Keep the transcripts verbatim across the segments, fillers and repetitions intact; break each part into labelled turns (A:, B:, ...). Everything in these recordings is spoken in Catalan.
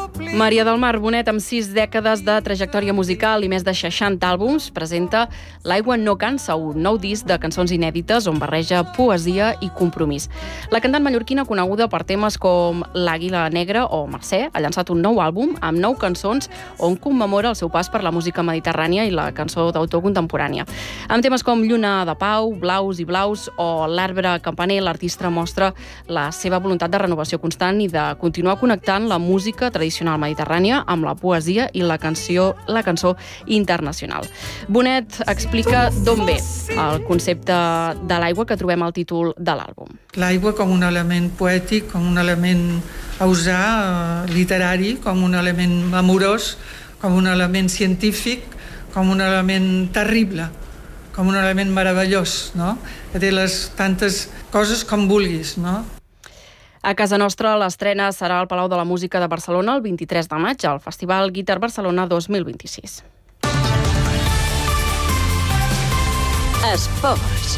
A: Maria del Mar Bonet, amb sis dècades de trajectòria musical i més de seixanta àlbums, presenta L'aigua no cansa, un nou disc de cançons inèdites on barreja poesia i compromís. La cantant mallorquina, coneguda per temes com L'àguila negra o Mercè, ha llançat un nou àlbum amb nou cançons on commemora el seu pas per la música mediterrània i la cançó d'autor contemporània. Amb temes com Lluna de Pau, Blaus i Blaus o L'arbre campaner, l'artista mostra la seva voluntat de renovació constant i de continuar connectant la música tradicional mediterrània amb la poesia i la canció, la cançó internacional. Bonet explica d'on ve el concepte de l'aigua que trobem al títol de l'àlbum.
B: L'aigua com un element poètic, com un element a usar, eh, literari, com un element amorós, com un element científic, com un element terrible, com un element meravellós, no? Que té les tantes coses com vulguis, no?
A: A casa nostra, l'estrena serà al Palau de la Música de Barcelona el vint-i-tres de maig, al Festival Guitar Barcelona dos mil vint-i-sis.
C: Esports.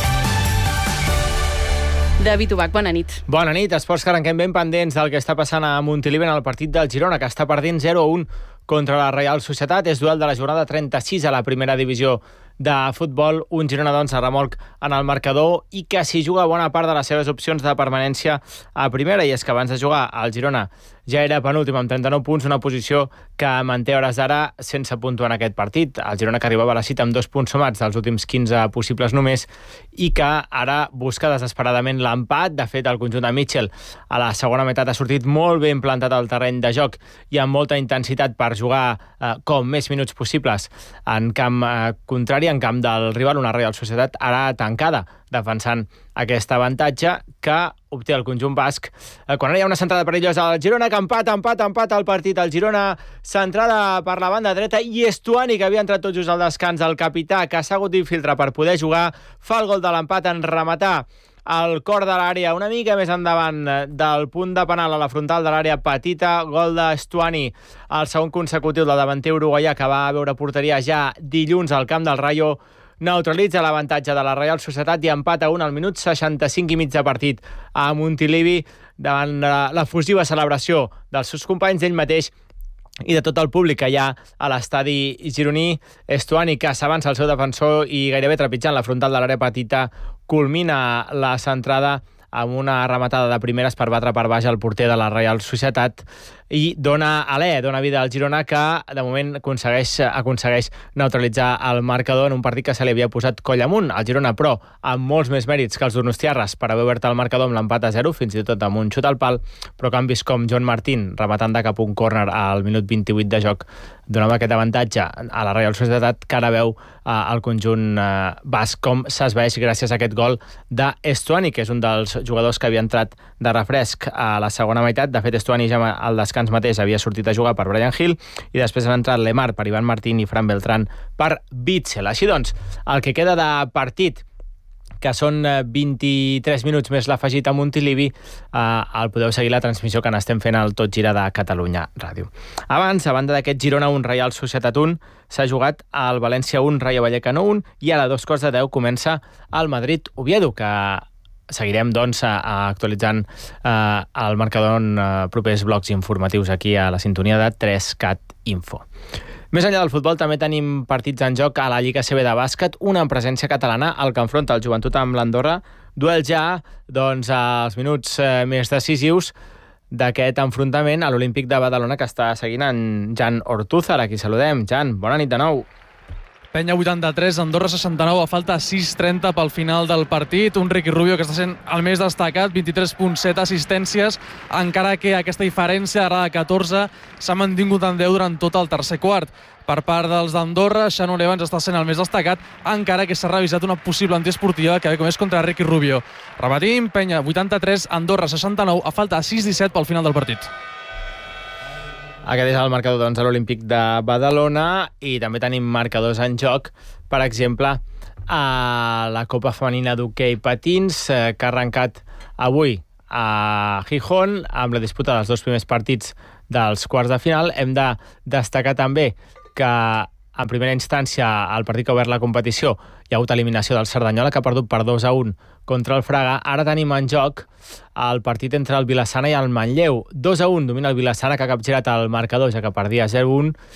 A: David Ubach, bona nit.
D: Bona nit. Esports que arrenquem ben pendents del que està passant a Montilivi en el partit del Girona, que està perdent zero a un contra la Reial Societat. És duel de la jornada trenta-sis a la primera divisió de futbol. Un Girona, doncs, a remolc en el marcador i que s'hi juga bona part de les seves opcions de permanència a primera. I és que abans de jugar, el Girona ja era penúltim amb trenta-nou punts, una posició que manté a hores d'ara sense puntuar en aquest partit. El Girona, que arribava a la cita amb dos punts sumats dels últims quinze possibles només i que ara busca desesperadament l'empat. De fet, el conjunt de Mitchell a la segona meitat ha sortit molt ben plantat al terreny de joc i amb molta intensitat per jugar eh, com més minuts possibles en camp eh, contrari, en camp del rival, una Reial Societat ara tancada, defensant aquest avantatge que obté el conjunt basc. Quan ara hi ha una centrada perillosa al Girona, que empat, empat, empat al partit. El Girona centrada per la banda dreta i Estuani, que havia entrat tot just al descans, el capità, que s'ha hagut d'infiltrar per poder jugar, fa el gol de l'empat en rematar al cor de l'àrea, una mica més endavant del punt de penal a la frontal de l'àrea petita. Gol d'Estuani, el segon consecutiu del davanter uruguaià, que va veure porteria ja dilluns al camp del Rayo. Neutralitza l'avantatge de la Reial Societat i empat a un al minut seixanta-cinc i mig de partit a Montilivi, davant l'efusiva celebració dels seus companys, d'ell mateix i de tot el públic que hi ha a l'estadi gironí. Estuani, que s'avança al seu defensor i gairebé trepitjant la frontal de l'àrea petita, culmina la centrada amb una rematada de primeres per batre per baix el porter de la Reial Societat i dona alè, dona vida al Girona, que de moment aconsegueix, aconsegueix neutralitzar el marcador en un partit que se li havia posat coll amunt. El Girona, però, amb molts més mèrits que els donostiarres per haver obert el marcador amb l'empat a zero, fins i tot amb un xut al pal, però canvis com John Martín, rematant de cap un córner al minut vint-i-vuit de joc, donava aquest avantatge a la Reial Societat, que ara veu eh, el conjunt eh, basc com s'esvaeix gràcies a aquest gol d'Estuani, que és un dels jugadors que havia entrat de refresc a la segona meitat. De fet, Estuani ja al descans mateix havia sortit a jugar per Brian Hill i després han entrat Lemar per Ivan Martín i Fran Beltrán per Bitzel. Així doncs, el que queda de partit, que són vint-i-tres minuts més l'afegit a Montilivi, eh, el podeu seguir la transmissió que n'estem fent al Tot Gira de Catalunya Ràdio. Abans, a banda d'aquest Girona un, Reial Societat un, s'ha jugat al València un, Rayo Vallecano un, i a les dos quarts de deu comença el Madrid-Oviedo, que seguirem, doncs, a, a actualitzant eh, el marcador en eh, propers blocs informatius aquí a la sintonia de tres cat Info. Més enllà del futbol, també tenim partits en joc a la Lliga C B de bàsquet, una en presència catalana, el que enfronta el Joventut amb l'Andorra. Duel ja, doncs, als minuts eh, més decisius d'aquest enfrontament a l'Olímpic de Badalona, que està seguint en Jan Ortúzar. Aquí saludem. Jan, bona nit de nou.
E: Penya vuitanta-tres, Andorra seixanta-nou, a falta sis trenta pel final del partit. Un Ricky Rubio que està sent el més destacat, vint-i-tres coma set assistències, encara que aquesta diferència ara de catorze s'ha mantingut en deu durant tot el tercer quart. Per part dels d'Andorra, Shannon Evans està sent el més destacat, encara que s'ha revisat una possible antiesportiva que ve com és contra Ricky Rubio. Repetim, Penya vuitanta-tres, Andorra seixanta-nou, a falta sis disset pel final del partit.
D: Aquest és el marcador, doncs, a l'Olímpic de Badalona, i també tenim marcadors en joc, per exemple, a la Copa Femenina d'Hoquei Patins, eh, que ha arrencat avui a Gijón, amb la disputa dels dos primers partits dels quarts de final. Hem de destacar també que en primera instància, el partit que ha obert la competició, hi ha hagut eliminació del Cerdanyola, que ha perdut per dos a un contra el Fraga. Ara tenim en joc el partit entre el Vilassana i el Manlleu. dos a un domina el Vilassana, que ha capgirat el marcador, ja que perdia zero a un,